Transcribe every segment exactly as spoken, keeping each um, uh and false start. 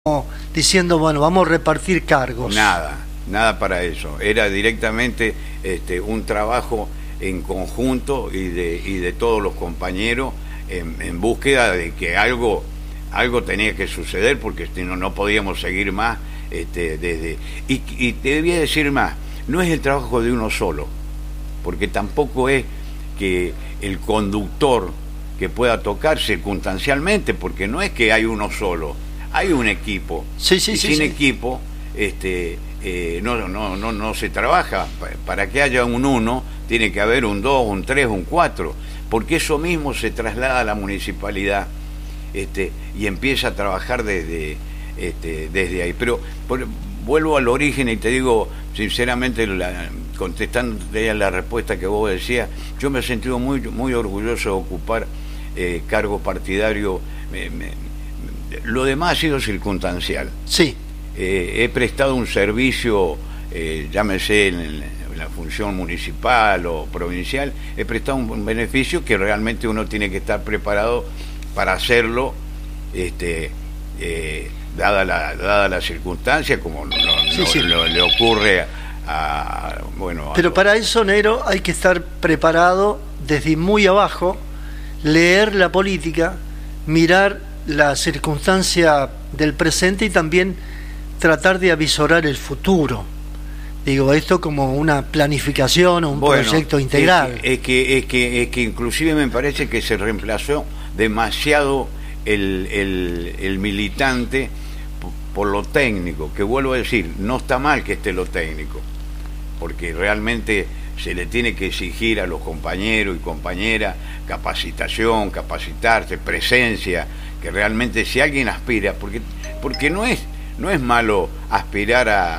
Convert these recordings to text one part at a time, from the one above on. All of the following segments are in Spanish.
diciendo, bueno, vamos a repartir cargos. Nada, nada para eso. Era directamente este, un trabajo en conjunto y de, y de todos los compañeros en, en búsqueda de que algo, algo tenía que suceder, porque no, no podíamos seguir más este, desde... Y, y te debía decir más, no es el trabajo de uno solo, porque tampoco es que el conductor que pueda tocar circunstancialmente, porque no es que hay uno solo, hay un equipo. Sí, sí, y sí, sin sí. equipo este, eh, no, no, no, no se trabaja. Para que haya un uno, tiene que haber un dos, un tres, un cuatro, porque eso mismo se traslada a la municipalidad este, y empieza a trabajar desde, este, desde ahí. Pero por, vuelvo al origen y te digo, sinceramente, la, contestando la respuesta que vos decías, yo me he sentido muy, muy orgulloso de ocupar eh, cargo partidario. Me, me, Lo demás ha sido circunstancial. Sí. Eh, he prestado un servicio, eh, llámese en, en la función municipal o provincial, he prestado un, un beneficio que realmente uno tiene que estar preparado para hacerlo, este, eh, dada la dada la circunstancia, como no, no, sí, sí. Lo, le ocurre a, a bueno. A Pero lo, para eso, Nero, hay que estar preparado desde muy abajo, leer la política, mirar la circunstancia del presente y también tratar de avisorar el futuro. Digo, esto como una planificación o un bueno, proyecto integral. Es que, es, que, es, que, es que inclusive me parece que se reemplazó demasiado el, el, el militante por lo técnico, que vuelvo a decir, no está mal que esté lo técnico, porque realmente se le tiene que exigir a los compañeros y compañeras capacitación, capacitarse, presencia, que realmente si alguien aspira, porque porque no es no es malo aspirar a,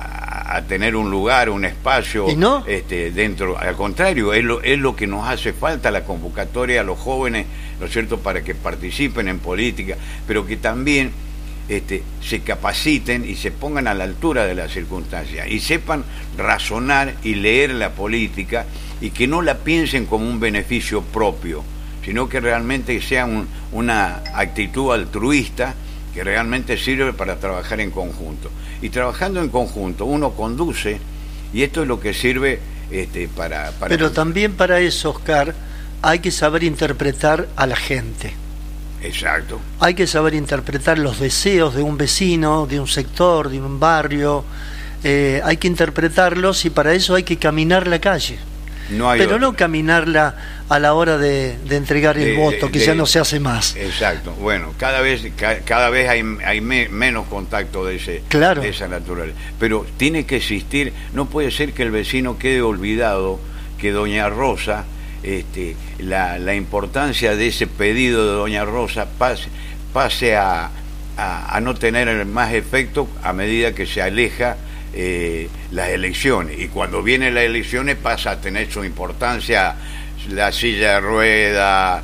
a, a tener un lugar, un espacio, ¿y no? este, dentro, al contrario, es lo, es lo que nos hace falta, la convocatoria a los jóvenes, ¿no es cierto?, para que participen en política, pero que también este, se capaciten y se pongan a la altura de las circunstancias y sepan razonar y leer la política, y que no la piensen como un beneficio propio, sino que realmente sea un, una actitud altruista que realmente sirve para trabajar en conjunto. Y trabajando en conjunto uno conduce, y esto es lo que sirve este, para, para... Pero también para eso, Oscar, hay que saber interpretar a la gente. Exacto. Hay que saber interpretar los deseos de un vecino, de un sector, de un barrio. Eh, hay que interpretarlos, y para eso hay que caminar la calle. No hay pero otro. No caminarla a la hora de, de entregar el de, voto, que de, ya no se hace más. Exacto. Bueno, cada vez ca, cada vez hay, hay me, menos contacto de, ese, claro. de esa naturaleza. Pero tiene que existir, no puede ser que el vecino quede olvidado, que doña Rosa, este, la, la importancia de ese pedido de doña Rosa pase, pase a, a, a no tener más efecto a medida que se aleja Eh, las elecciones, y cuando vienen las elecciones pasa a tener su importancia la silla de rueda,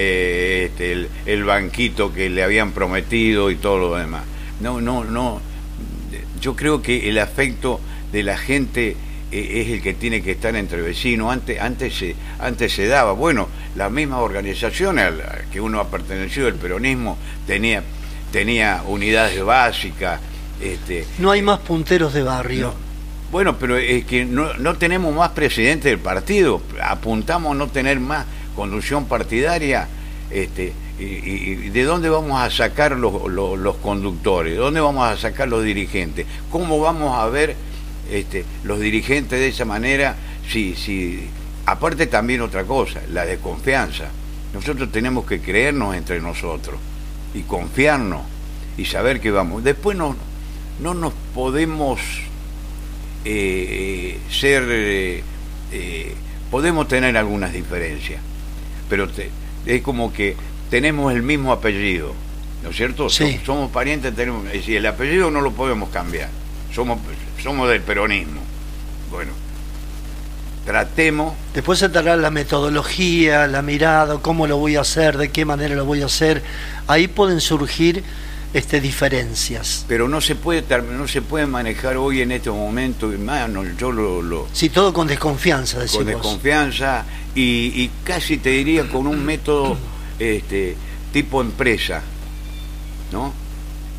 eh, este, el, el banquito que le habían prometido y todo lo demás. No, no, no. Yo creo que el afecto de la gente eh, es el que tiene que estar entre vecinos. Antes, antes se, antes se daba. Bueno, las mismas organizaciones a las que uno ha pertenecido, el peronismo tenía, tenía unidades básicas. Este, no hay más punteros de barrio. No, bueno, pero es que no, no tenemos más presidente del partido, apuntamos a no tener más conducción partidaria. Este, y, y ¿de dónde vamos a sacar los, los, los conductores? ¿De dónde vamos a sacar los dirigentes? ¿Cómo vamos a ver este, los dirigentes de esa manera? Si, si, aparte también otra cosa, la desconfianza. Nosotros tenemos que creernos entre nosotros y confiarnos y saber que vamos. Después no no nos podemos eh, ser eh, eh, podemos tener algunas diferencias, pero te, es como que tenemos el mismo apellido, ¿no es cierto? Sí. Somos, somos parientes, tenemos, es decir, el apellido no lo podemos cambiar, somos somos del peronismo. Bueno, tratemos. Después se dará la metodología, la mirada, cómo lo voy a hacer, de qué manera lo voy a hacer. Ahí pueden surgir Este, diferencias. Pero no se puede no se puede manejar hoy en este momento, mano, yo lo, lo sí, todo con desconfianza, decimos. Con desconfianza y, y casi te diría con un método este tipo empresa, ¿no?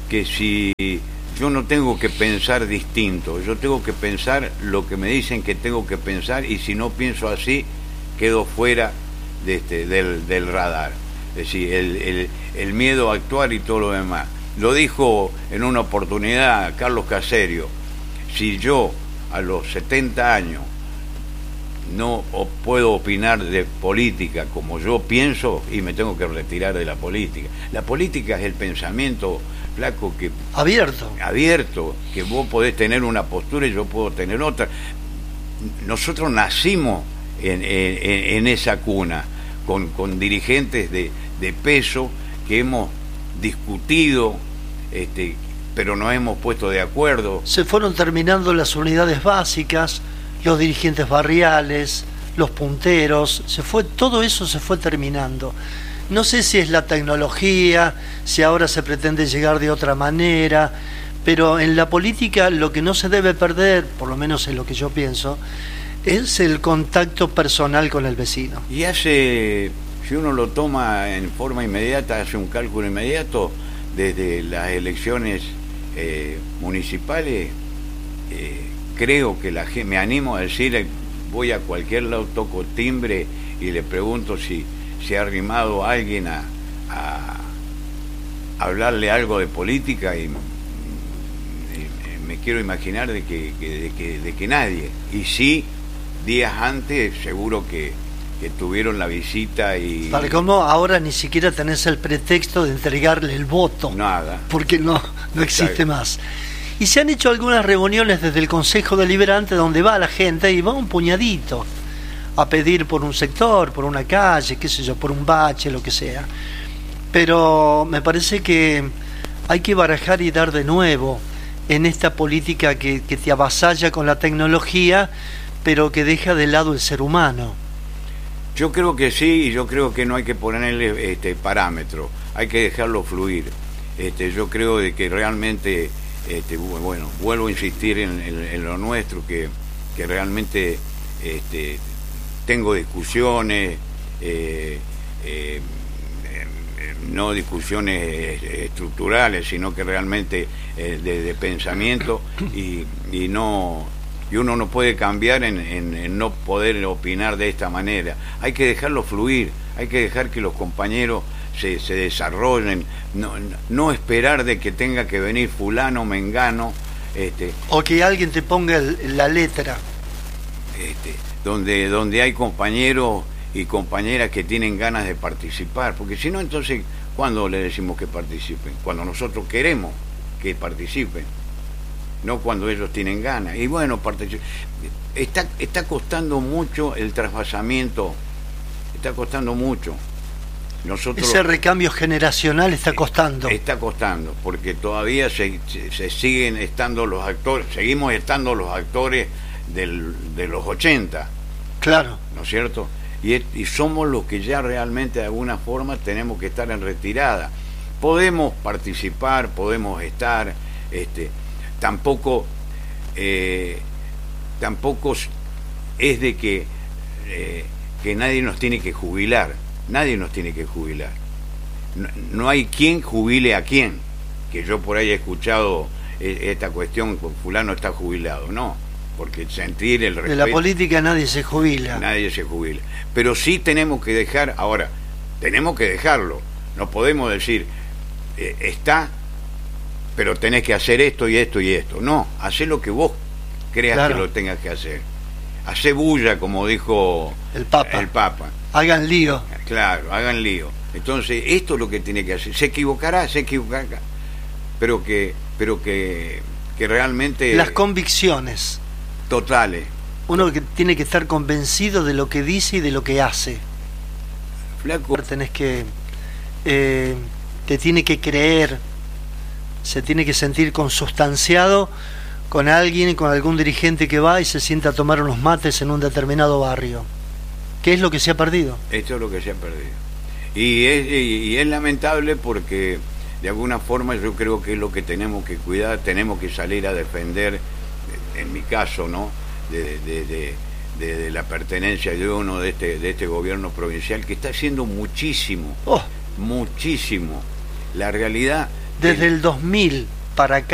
que si yo no tengo que pensar distinto, yo tengo que pensar lo que me dicen que tengo que pensar, y si no pienso así, quedo fuera de este, del, del radar. Es decir, el, el, el miedo a actuar y todo lo demás. Lo dijo en una oportunidad Carlos Caserio: si yo a los setenta años no puedo opinar de política como yo pienso, y me tengo que retirar de la política. La política es el pensamiento, flaco, que abierto, abierto, que vos podés tener una postura y yo puedo tener otra. Nosotros nacimos en, en, en esa cuna, con, con dirigentes de, de peso que hemos discutido, este, pero nos hemos puesto de acuerdo. Se fueron terminando las unidades básicas, los dirigentes barriales, los punteros, se fue, todo eso se fue terminando. No sé si es la tecnología, si ahora se pretende llegar de otra manera, pero en la política lo que no se debe perder, por lo menos es lo que yo pienso, es el contacto personal con el vecino. Y hace, si uno lo toma en forma inmediata, hace un cálculo inmediato, desde las elecciones eh, municipales, eh, creo que la gente, me animo a decir, voy a cualquier lado, toco timbre y le pregunto si se ha arrimado a alguien a, a, a hablarle algo de política, y, y me quiero imaginar de que, que, de, que, de que nadie. Y sí, días antes seguro que, que tuvieron la visita y... Para cómo ahora ni siquiera tenés el pretexto de entregarle el voto. Nada. Porque no, no existe más. Y se han hecho algunas reuniones desde el Consejo Deliberante donde va la gente y va un puñadito a pedir por un sector, por una calle, qué sé yo, por un bache, lo que sea. Pero me parece que hay que barajar y dar de nuevo en esta política que, que te avasalla con la tecnología, pero que deja de lado el ser humano. Yo creo que sí, y yo creo que no hay que ponerle este parámetro, hay que dejarlo fluir. Este, yo creo de que realmente, este, bueno, vuelvo a insistir en, en, en lo nuestro, que, que realmente este, tengo discusiones, eh, eh, no discusiones estructurales, sino que realmente eh, de, de pensamiento, y, y no... y uno no puede cambiar en, en, en no poder opinar de esta manera. Hay que dejarlo fluir, hay que dejar que los compañeros se, se desarrollen, no, no esperar de que tenga que venir fulano, mengano, este, o que alguien te ponga el, la letra, este, donde, donde hay compañeros y compañeras que tienen ganas de participar, porque si no, entonces, ¿cuándo le decimos que participen? Cuando nosotros queremos que participen, no cuando ellos tienen ganas. Y bueno, está, está costando mucho el trasvasamiento, está costando mucho. Nosotros, ese recambio generacional está costando. Está costando, porque todavía se, se, se siguen estando los actores, seguimos estando los actores del, de los ochenta. Claro. ¿No es cierto? Y, y somos los que ya realmente de alguna forma tenemos que estar en retirada. Podemos participar, podemos estar... este Tampoco, eh, tampoco es de que, eh, que nadie nos tiene que jubilar, nadie nos tiene que jubilar. No, no hay quien jubile a quién, que yo por ahí he escuchado eh, esta cuestión, fulano está jubilado, no, porque sentir el respeto... De la política nadie se jubila. Nadie se jubila, pero sí tenemos que dejar, ahora, tenemos que dejarlo, no podemos decir, eh, está... pero tenés que hacer esto y esto y esto. No, hacé lo que vos creas, claro, que lo tengas que hacer. Hacé bulla, como dijo el Papa. el Papa. Hagan lío. Claro, hagan lío. Entonces, esto es lo que tiene que hacer. Se equivocará, se equivocará, pero que, pero que, que realmente... Las convicciones. Totales. Uno que tiene que estar convencido de lo que dice y de lo que hace. Flaco. Tenés que... Eh, te tiene que creer... se tiene que sentir consustanciado con alguien, con algún dirigente que va y se sienta a tomar unos mates en un determinado barrio. ¿Qué es lo que se ha perdido? Esto es lo que se ha perdido. Y es, y es lamentable porque de alguna forma yo creo que es lo que tenemos que cuidar, tenemos que salir a defender, en mi caso, ¿no? De, de, de, de, de la pertenencia de uno de este, de este gobierno provincial que está haciendo muchísimo, oh. muchísimo. La realidad... desde el dos mil para acá